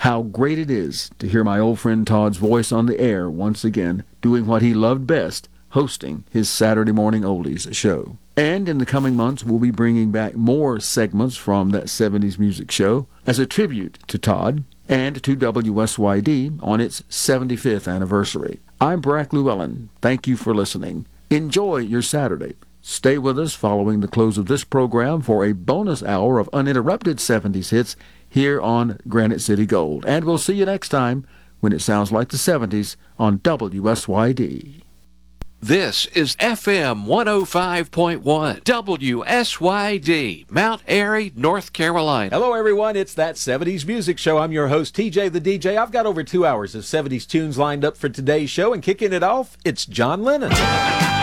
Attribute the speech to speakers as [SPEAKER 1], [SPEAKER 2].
[SPEAKER 1] how great it is to hear my old friend Todd's voice on the air once again, doing what he loved best, hosting his Saturday Morning Oldies show. And in the coming months, we'll be bringing back more segments from that 70s music show as a tribute to Todd and to WSYD on its 75th anniversary. I'm Brack Llewellyn. Thank you for listening. Enjoy your Saturday. Stay with us following the close of this program for a bonus hour of uninterrupted 70s hits here on Granite City Gold. And we'll see you next time when it sounds like the 70s on WSYD.
[SPEAKER 2] This is FM 105.1 WSYD, Mount Airy, North Carolina.
[SPEAKER 3] Hello, everyone. It's That 70s Music Show. I'm your host, TJ the DJ. I've got over 2 hours of 70s tunes lined up for today's show, and kicking it off, it's John Lennon.